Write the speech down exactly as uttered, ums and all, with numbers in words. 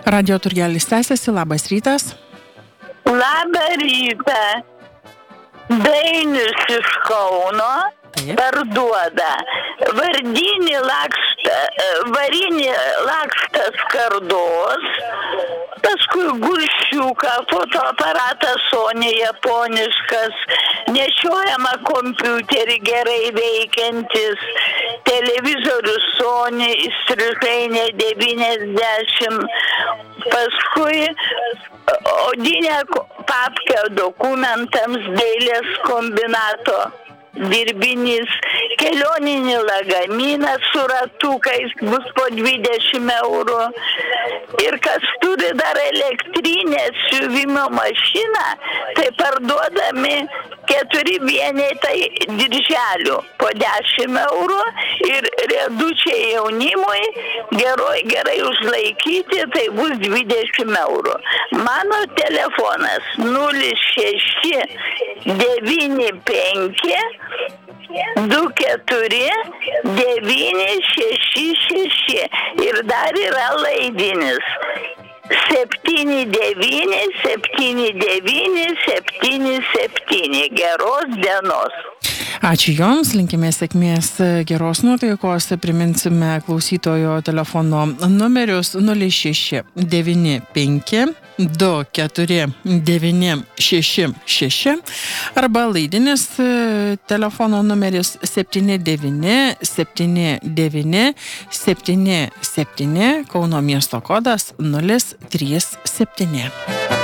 Radio turgelis tęsiasi, labas rytas. Labą rytą. Dainius iš Kauno parduoda vardinį lakštą, varinį lakštą skardos, paskui gulšiuką, fotoaparatas Sony japoniškas, nešiojama kompiuterį gerai veikiantis, televizorius Sony įstrižainė devyniasdešimt, paskui odinę papkę dokumentams dailės kombinato dirbinys, kelioninį lagaminą su ratukais bus po dvidešimt eurų. Ir kas turi dar elektrinę siuvimo mašiną, tai parduodami keturi vienetai dirželių po dešimt eurų ir riedučiai jaunimui gerai, gerai užlaikyti, tai bus dvidešimt eurų. Mano telefonas nulis šeši devyni penki du keturi devyni šeši šeši ir dar yra laidinis septyni devyni septyni devyni septyni septyni. Geros dienos. Ačiū Jums, linkime sėkmės, geros nuotaikos, priminsime klausytojo telefono numerius nulis šeši devyni penki du keturi devyni šeši šeši arba laidinis telefono numeris septyni devyni septyni devyni septyni septyni, Kauno miesto kodas nulis trys septyni.